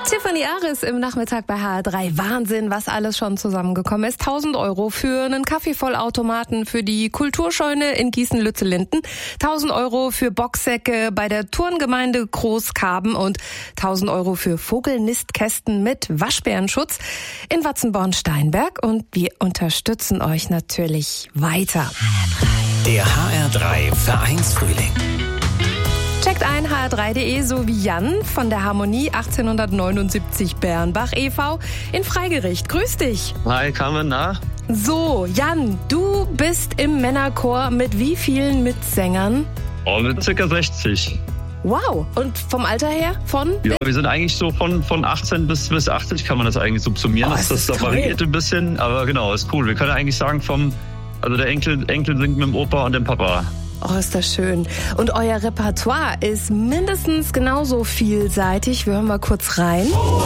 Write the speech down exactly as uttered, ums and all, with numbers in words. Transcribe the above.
Tiffany Aris im Nachmittag bei H R drei. Wahnsinn, was alles schon zusammengekommen ist. tausend Euro für einen Kaffeevollautomaten für die Kulturscheune in Gießen-Lützellinden, tausend Euro für Boxsäcke bei der Turngemeinde Großkarben und tausend Euro für Vogelnistkästen mit Waschbärenschutz in Watzenborn-Steinberg. Und wir unterstützen euch natürlich weiter. Der H R drei Vereinsfrühling. Checkt ein H R drei punkt de sowie Jan von der Harmonie achtzehnhundertneunundsiebzig Bernbach e V in Freigericht. Grüß dich. Hi, Carmen, na? So, Jan, du bist im Männerchor mit wie vielen Mitsängern? Oh, mit circa sechzig. Wow, und vom Alter her von? Ja, wir sind eigentlich so von, von achtzehn bis, bis achtzig kann man das eigentlich subsumieren. Oh, das das ist das variiert ein bisschen, aber genau, ist cool. Wir können eigentlich sagen vom, also der Enkel, Enkel singt mit dem Opa und dem Papa. Oh, ist das schön. Und euer Repertoire ist mindestens genauso vielseitig. Wir hören mal kurz rein.